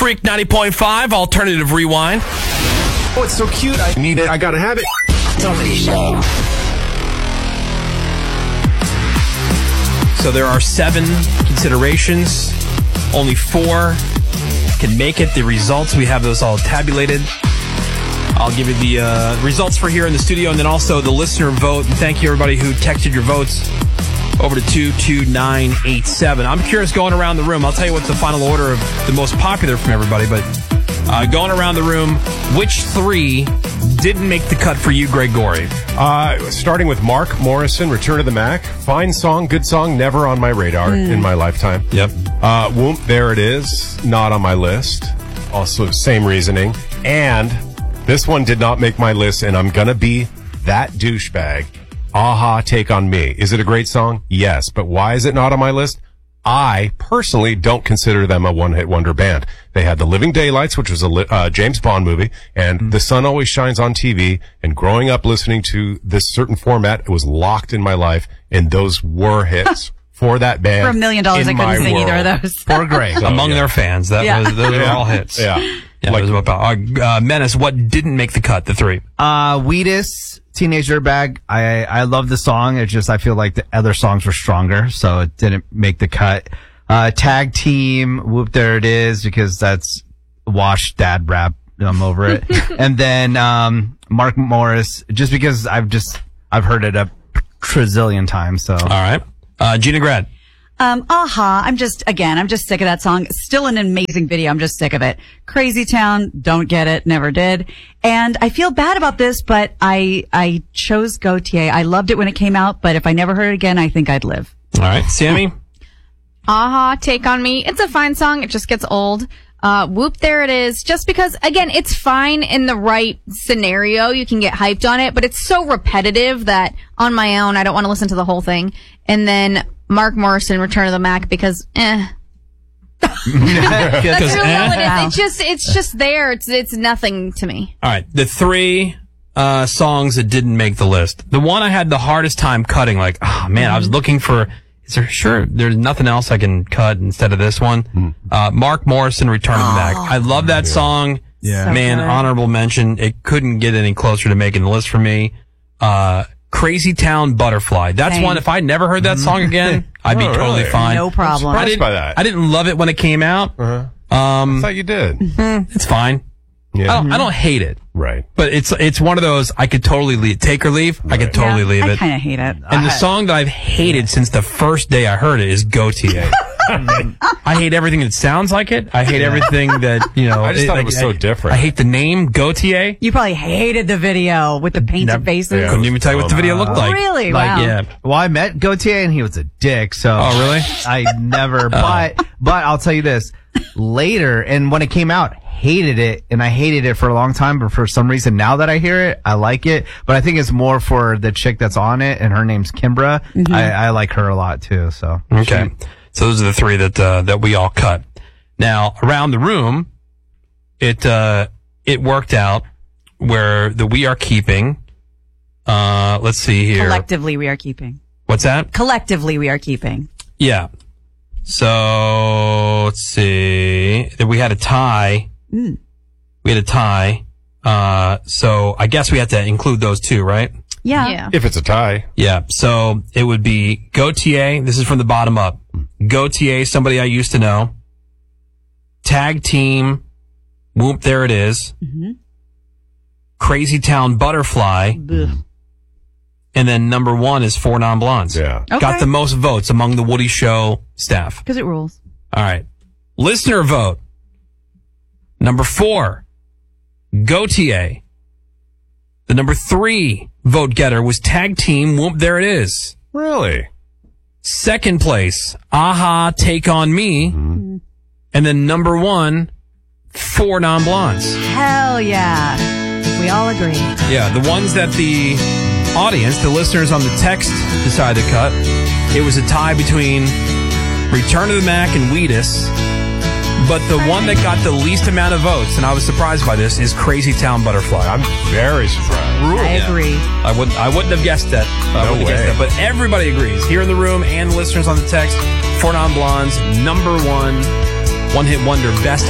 Freak 90.5, Alternative Rewind. Oh, it's so cute. I need it. I gotta have it. Somebody show. So there are 7 considerations. Only 4 can make it. The results, we have those all tabulated. I'll give you the results for here in the studio and then also the listener vote. And thank you, everybody who texted your votes over to 22987. I'm curious, going around the room, I'll tell you what's the final order of the most popular from everybody, but going around the room, which 3 didn't make the cut for you, Greg Gorey? Starting with Mark Morrison, Return to the Mac. Fine song, good song, never on my radar in my lifetime. Yep. Whoop, There It Is, not on my list. Also, same reasoning. And this one did not make my list, and I'm gonna be that douchebag. Aha, Take on Me. Is it a great song? Yes. But why is it not on my list? I personally don't consider them a one-hit wonder band. They had The Living Daylights, which was a James Bond movie, and The Sun Always Shines on TV. And growing up listening to this certain format, it was locked in my life, and those were hits for that band. For $1 million, I couldn't sing either of those. Poor Greg. So, Among their fans. Those are all hits. Yeah. Like, Menace, what didn't make the cut, the 3? Wheatus, Teenage Dirtbag. I love the song. It's just, I feel like the other songs were stronger, so it didn't make the cut. Tag Team, Whoop, There It Is, because that's wash dad rap. I'm over it. And then, Mark Morris, just because I've heard it a trazillion times, so. All right. Gina Grad. Aha. I'm just sick of that song. Still an amazing video. I'm just sick of it. Crazy Town. Don't get it. Never did. And I feel bad about this, but I chose Gautier. I loved it when it came out, but if I never heard it again, I think I'd live. All right. Sammy? Aha, Take on Me. It's a fine song. It just gets old. Whoop, There It Is. Just because, again, it's fine in the right scenario. You can get hyped on it, but it's so repetitive that on my own, I don't want to listen to the whole thing. And then Mark Morrison, Return to the Mac, because That's really all it is. It's just there. It's nothing to me. All right. The 3 songs that didn't make the list. The one I had the hardest time cutting, like, oh man, I was looking for, there's nothing else I can cut instead of this one. Mark Morrison, Return to the Mac. I love that song. Yeah. So Man, good. honorable mention. It couldn't get any closer to making the list for me. Crazy Town, Butterfly. That's Same. one, if I never heard that song again, I'd be totally fine. No problem. I didn't love it when it came out. I thought you did. It's fine. Yeah. I don't hate it. Right. But it's one of those, I could totally leave, take or leave. I could totally leave I it. kind of hate it. And the song that I've hated since the first day I heard it is Gautier. I hate everything that sounds like it. I hate everything that, I just thought it was so different. I hate the name Gautier. You probably hated the video with the painted faces. Yeah. Couldn't even tell you what the video looked like. Really? Like, Wow. Yeah. Well, I met Gautier and he was a dick, so. Oh, really? I never, but I'll tell you this. Later, and when it came out, hated it, and I hated it for a long time, but for some reason, now that I hear it, I like it. But I think it's more for the chick that's on it, and her name's Kimbra. I like her a lot, too, so. Okay. So those are the 3 that we all cut. Now, around the room, it worked out where the We Are Keeping, let's see here. Collectively, we are keeping. What's that? Collectively, we are keeping. Yeah. So, let's see. We had a tie. We had a tie. So I guess we have to include those 2, right? Yeah. If it's a tie. Yeah. So it would be Gautier. This is from the bottom up. Gautier, Somebody I Used to Know. Tag Team, Whoop, There It Is. Crazy Town, Butterfly. And then number 1 is 4 Non-Blondes. Yeah. Okay. Got the most votes among the Woody Show staff. Because it rules. All right. Listener vote. Number 4, Gautier. The number 3 vote getter was Tag Team, Whoop, There It Is. Really? Second place, Aha, Take on Me. And then number 1, 4 Non-Blondes. Hell yeah. We all agree. Yeah, the ones that the audience, the listeners on the text decided to cut, it was a tie between Return to the Mac and Wheatus. But the one that got the least amount of votes, and I was surprised by this, is Crazy Town, Butterfly. I'm very surprised. I agree. I wouldn't have guessed that. No way. But everybody agrees. Here in the room and listeners on the text, 4 Non-Blondes, number 1 one-hit wonder, best